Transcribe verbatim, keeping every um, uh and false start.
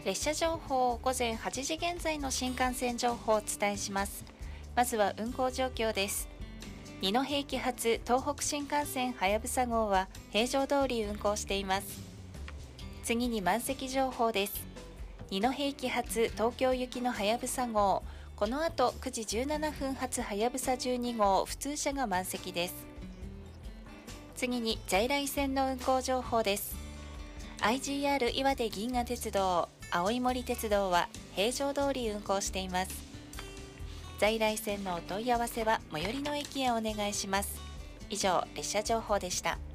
列車情報、午前はちじ現在の新幹線情報をお伝えします。まずは運行状況です。二戸駅発東北新幹線はやぶさ号は平常通り運行しています。次に満席情報です。二戸駅発東京行きのはやぶさ号、この後くじじゅうななふん発はやぶさじゅうに号普通車が満席です。次に在来線の運行情報です。アイジーアール 岩手銀河鉄道、青い森鉄道は平常通り運行しています。在来線のお問い合わせは最寄りの駅へお願いします。以上、列車情報でした。